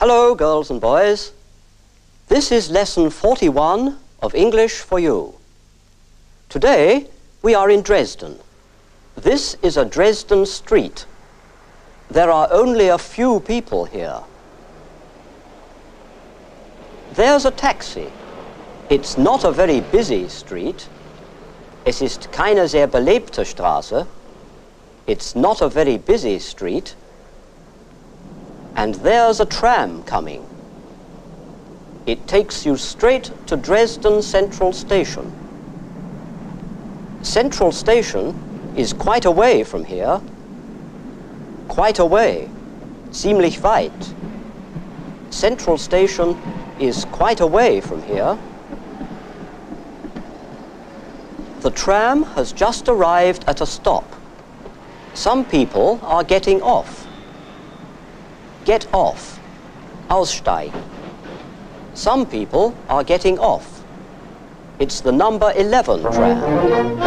Hello, girls and boys. This is lesson 41 of English for You. Today, we are in Dresden. This is a Dresden street. There are only a few people here. There's a taxi. It's not a very busy street. Es ist keine sehr belebte Straße. It's not a very busy street. And there's a tram coming. It takes you straight to Dresden Central Station. Central Station is quite away from here. Quite away. Ziemlich weit. Central Station is quite away from here. The tram has just arrived at a stop. Some people are getting off. Get off. Aussteigen. Some people are getting off. It's the number 11 tram.